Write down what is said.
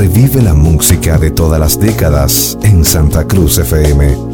Revive la música de todas las décadas en Santa Cruz FM.